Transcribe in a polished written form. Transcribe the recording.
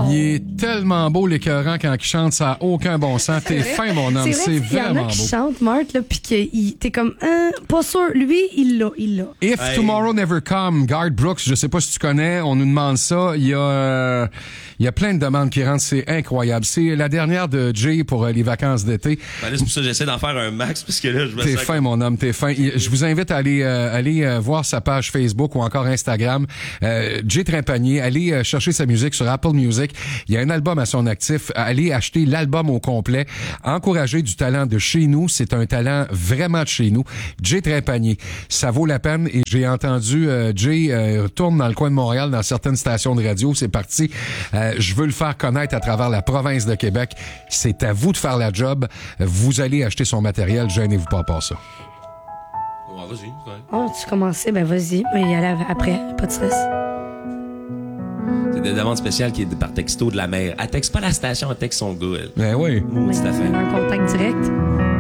Il est tellement beau, l'écœurant, quand il chante, ça n'a aucun bon sens. T'es fin, mon homme, c'est vraiment beau. Il y en a qui chantent, Marc, là, puis t'es comme, pas sûr. Lui, il l'a. If Tomorrow Never Come, Garth Brooks, je sais pas si tu connais, on nous demande ça. Il y a plein de demandes qui rentrent, c'est incroyable. C'est la dernière de Jay pour les vacances d'été. Ben là, c'est pour ça que j'essaie d'en faire un max, parce que là, je me T'es fin, mon homme, t'es fin. Je vous invite à aller voir sa page Facebook ou encore Instagram. Jay Trépanier, allez chercher sa musique sur Apple Music. Il y a un album à son actif. Allez acheter l'album au complet. Encouragez du talent de chez nous. C'est un talent vraiment de chez nous. Jay Trépanier, ça vaut la peine. Et j'ai entendu Jay tourne dans le coin de Montréal, dans certaines stations de radio. C'est parti. Je veux le faire connaître à travers la province de Québec. C'est à vous de faire la job. Vous allez acheter son matériel. Gênez-vous pas par ça. Ouais, vas-y. Ouais. Oh, tu commençais, ben vas-y. Mais y aller après, pas de stress. C'est des demandes spéciales qui est par texto de la mère. Elle texte pas la station, elle texte son gars, elle. Ben oui. Maudite affaire. Un contact direct.